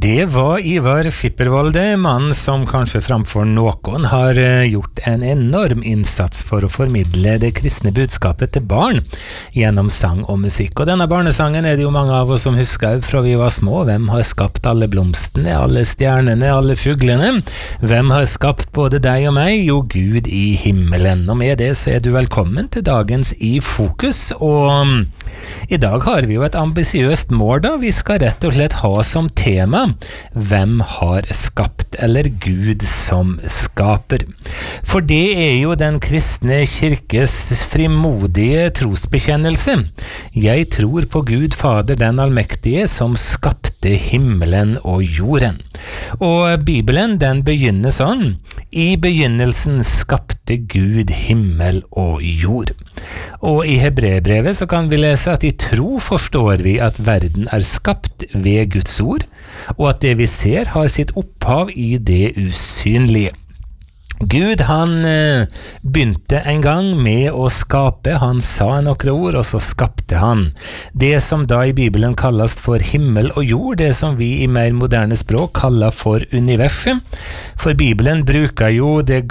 Det var Ivar Fippervolde, mann som kanskje framfor noen har gjort en enorm innsats for å formidle det kristne budskapet til barn gjennom sang og musikk. Og denne barnesangen er det jo mange av oss som husker fra vi var små. Hvem har skapt alle blomstene, alle stjernene, alle fuglene? Hvem har skapt både deg og meg? Jo, Gud i himmelen. Og med det så er du velkommen til dagens I Fokus, og i dag har vi jo et ambisiøst mål da. Vi skal rett og slett ha som tema hvem har skapt, eller Gud som skaper. For det er jo den kristne kirkes frimodige trosbekjennelse. Jeg tror på Gud Fader den allmektige som skapte himmelen og jorden. Og Bibelen den begynner sånn: I begynnelsen skapte Gud himmel og jord. Og i Hebreerbrevet så kan vi lese at i tro forstår vi at verden er skapt ved Guds ord, og at det vi ser har sitt opphav i det usynlige. Gud han begynte en gang med å skape, han sa noen ord, og så skapte han. Det som da i Bibelen kalles for himmel og jord, det som vi i mer moderne språk kaller for universet. For Bibelen bruker jo den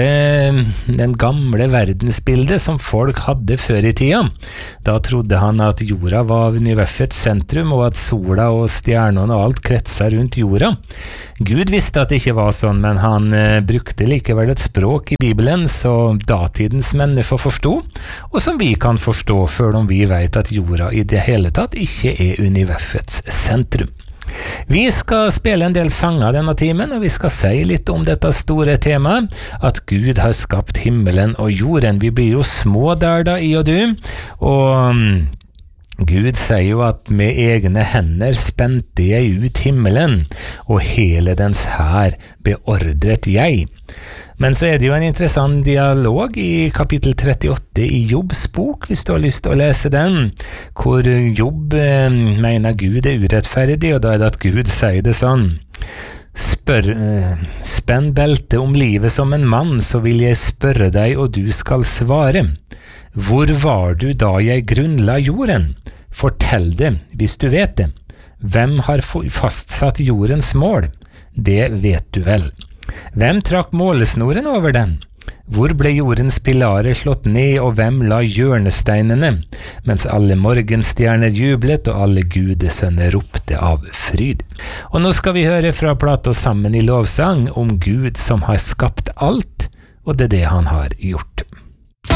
gamle verdensbildet som folk hadde før i tida. Da trodde han at jorda var universets sentrum, og at sola og stjernene og alt kretset rundt jorda. Gud visste at det ikke var sånn, men han brukte likevel et språk i Bibelen så datidens mennesker forstod, og som vi kan forstå selv om vi vet at jorda i det hele tatt ikke er universets sentrum. Vi skal spille en del sanger denne timen, og vi skal si litt om dette store temaet, at Gud har skapt himmelen og jorden. Vi blir jo små der da, I og du, og Gud sier jo at med egne hender spente jeg ut himmelen, og hele dens hær beordret jeg. Men så er det jo en interessant dialog i kapittel 38 i Jobbs bok, hvis du har lyst til å lese den, hvor Jobb mener Gud er urettferdig, og da er det at Gud sier det sånn: Spenn belte om livet som en mann, så vil jeg spørre deg, og du skal svare. Hvor var du da jeg grunnla jorden? Fortell det, hvis du vet det. Hvem har fastsatt jordens mål? Det vet du vel. Hvem trakk målesnoren over den? Hvor ble jordens pilarer slått ned, og hvem la hjørnesteinene, mens alle morgenstjerner jublet, og alle gudesønner ropte av fryd? Og nå skal vi høre fra plata Sammen I lovsang om Gud som har skapt alt, og det er det han har gjort.